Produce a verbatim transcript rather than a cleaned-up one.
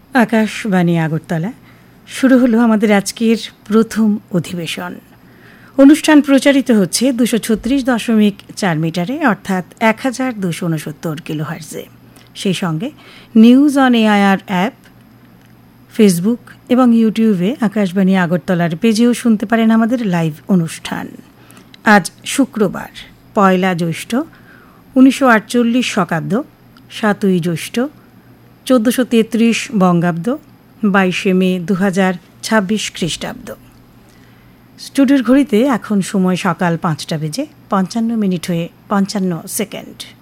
আকাশবাণী আগরতলা শুরু হলো আমাদের আজকের প্রথম অধিবেশন। অনুষ্ঠান প্রচারিত হচ্ছে দুশো ছত্রিশ দশমিক চার মিটারে অর্থাৎ এক হাজার দুশো উনসত্তর কিলোহার্জে। সেই সঙ্গে news on AIR app, Facebook এবং ইউটিউবে আকাশবাণী আগরতলার পেজেও শুনতে পারেন আমাদের লাইভ অনুষ্ঠান। আজ শুক্রবার পয়লা জ্যৈষ্ঠ উনিশশো আটচল্লিশ শকাব্দ, সাতই জ্যৈষ্ঠ চোদ্দোশো তেত্রিশ বঙ্গাব্দ, বাইশে মে দু হাজার ছাব্বিশ খ্রিস্টাব্দ। স্টুডিওর ঘড়িতে এখন সময় সকাল পাঁচটা বেজে পঞ্চান্ন মিনিট হয়ে পঞ্চান্ন সেকেন্ড।